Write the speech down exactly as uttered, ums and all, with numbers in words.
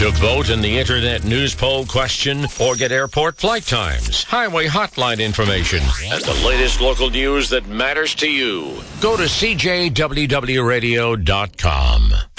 To vote in the Internet News Poll question or get airport flight times, highway hotline information, and the latest local news that matters to you, go to C J W W radio dot com.